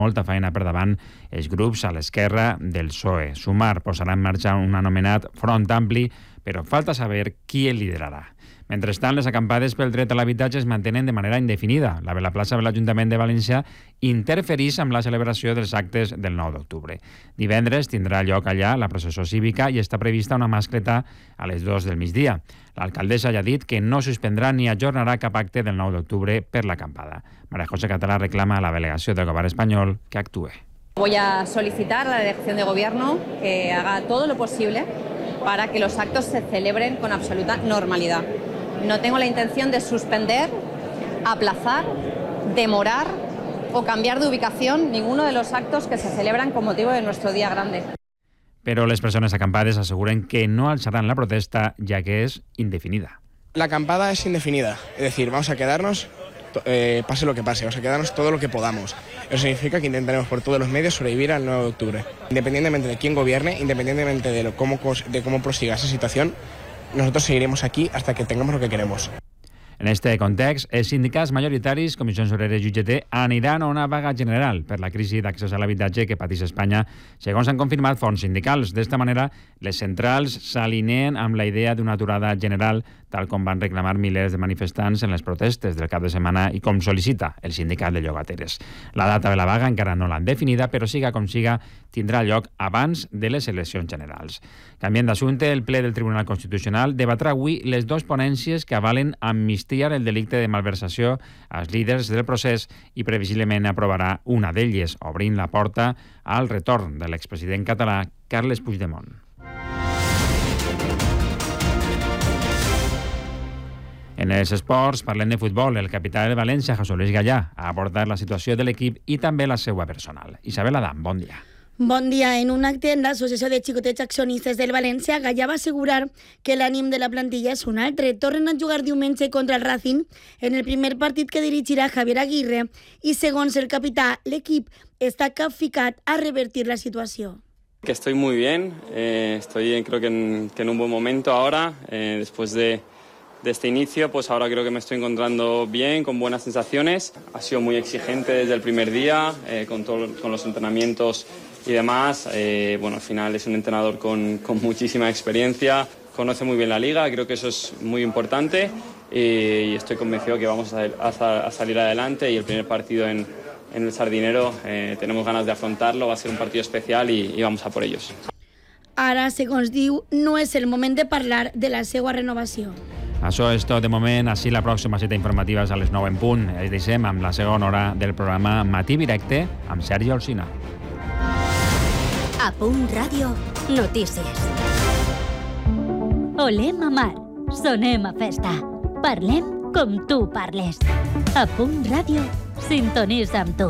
molta feina per davant els grups a l'esquerra del PSOE. Sumar posarà en marxa un anomenat Front Ampli, però falta saber qui el liderarà. Mentrestant, les acampades pel dret a l'habitatge es mantenen de manera indefinida. La plaça de l'Ajuntament de València interferís amb la celebració dels actes del 9 d'octubre. Divendres tindrà lloc allà la processó cívica i està prevista una mascleta a les 2 del migdia. L'alcaldessa ja ha dit que no suspendrà ni ajornarà cap acte del 9 d'octubre per l'acampada. María José Català reclama a la delegació del govern espanyol que actue. Voy a solicitar a la delegación de gobierno que haga todo lo posible para que los actos se celebren con absoluta normalidad. No tengo la intención de suspender, aplazar, demorar o cambiar de ubicación ninguno de los actos que se celebran con motivo de nuestro día grande. Però les persones acampades asseguren que no alçaran la protesta, ya que es indefinida. La acampada es indefinida, es decir, vamos a quedarnos, pase lo que pase, vamos a quedarnos todo lo que podamos. Eso significa que intentaremos por todos los medios sobrevivir al 9 de octubre. Independientemente de quién gobierne, independientemente de cómo prosiga esa situación, nosotros seguiremos aquí hasta que tengamos lo que queremos. En este context, els sindicats majoritaris, Comissions Obreres i UGT, aniran a una vaga general per la crisi d'accés a l'habitatge que pateix Espanya, segons han confirmat fonts sindicals. D'esta manera, les centrals s'alineen amb la idea d'una aturada general, tal com van reclamar milers de manifestants en les protestes del cap de setmana i com sol·licita el sindicat de llogateres. La data de la vaga encara no l'han definida, però siga com siga, tindrà lloc abans de les eleccions generals. Canviant d'assumpte, el ple del Tribunal Constitucional debatrà avui les dues ponències que avalen amnistiar el delicte de malversació als líders del procés i previsiblement aprovarà una d'elles, obrint la porta al retorn de l'expresident català Carles Puigdemont. En els esports, parlem de futbol. El capità de València, José Luis Gallà, ha abordat la situació de l'equip i també la seva personal. Isabel Adam, bon dia. Bon dia. En un acte en l'Associació de Xicotets Accionistes del València, Gallà va assegurar que l'ànim de la plantilla és un altre. Tornen a jugar diumenge contra el Racing en el primer partit que dirigirà Javier Aguirre i, segons el capità, l'equip està capficat a revertir la situació. Que estoy muy bien, estoy creo que en un buen momento ahora, después de este inicio, pues ahora creo que me estoy encontrando bien, con buenas sensaciones. Ha sido muy exigente desde el primer día, con los entrenamientos y demás. Bueno, al final es un entrenador con muchísima experiencia, conoce muy bien la liga, creo que eso es muy importante y estoy convencido que vamos a salir adelante y el primer partido en el Sardinero tenemos ganas de afrontarlo, va a ser un partido especial y vamos a por ellos. Ara, segons diu, no és el moment de parlar de la seva renovació. Això és tot de moment. Així la pròxima cita informativa és a les 9 en punt. Els deixem amb la segona hora del programa Matí Directe amb Sergi Alsina. A Punt Ràdio, notícies. Olem a mar, sonem a festa. Parlem com tu parles. A Punt Ràdio, sintonitza amb tu.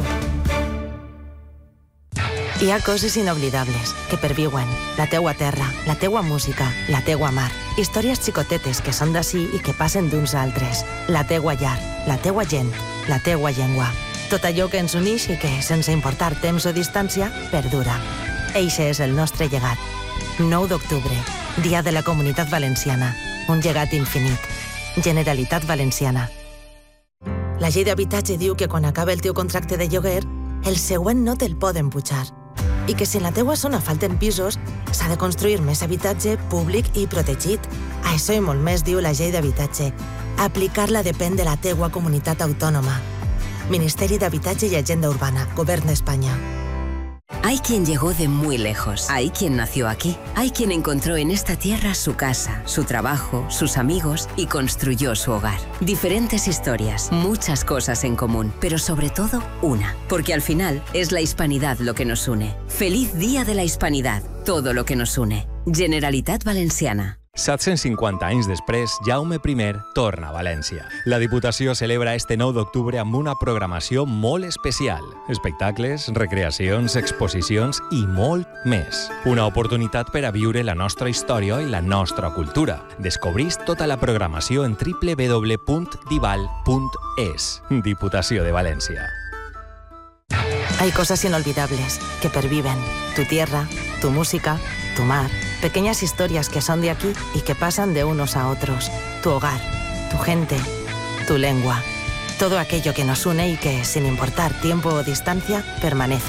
Hi ha coses inoblidables que perviuen. La teua terra, la teua música, la teua mar. Històries xicotetes que són d'ací i que passen d'uns a altres. La teua llar, la teua gent, la teua llengua. Tot allò que ens uneix i que, sense importar temps o distància, perdura. Eixe és el nostre llegat. 9 d'octubre, Dia de la Comunitat Valenciana. Un llegat infinit. Generalitat Valenciana. La llei d'habitatge diu que quan acaba el teu contracte de lloguer, el següent no te'l poden pujar. I que si en la teua zona falten pisos, s'ha de construir més habitatge públic i protegit. A això i molt més diu la llei d'habitatge. Aplicar-la depèn de la teua comunitat autònoma. Ministeri d'Habitatge i Agenda Urbana, Govern d'Espanya. Hay quien llegó de muy lejos, hay quien nació aquí, hay quien encontró en esta tierra su casa, su trabajo, sus amigos y construyó su hogar. Diferentes historias, muchas cosas en común, pero sobre todo una, porque al final es la hispanidad lo que nos une. Feliz Día de la Hispanidad, todo lo que nos une. Generalitat Valenciana. 750 anys després, Jaume I torna a València. La Diputació celebra este 9 d'octubre amb una programació molt especial. Espectacles, recreacions, exposicions i molt més. Una oportunitat per a viure la nostra història i la nostra cultura. Descobrís tota la programació en www.dival.es. Diputació de València. Hay cosas inolvidables que perviven. Tu tierra, tu música, tu mar. Pequeñas historias que son de aquí y que pasan de unos a otros. Tu hogar, tu gente, tu lengua. Todo aquello que nos une y que, sin importar tiempo o distancia, permanece.